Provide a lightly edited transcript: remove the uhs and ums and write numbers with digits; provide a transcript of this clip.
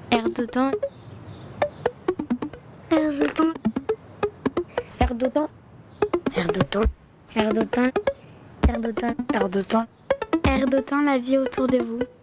Air de temps. Air de temps. Air de temps. Air de temps. Air de temps. Air de temps. Air de temps. Air de temps, la vie autour de vous.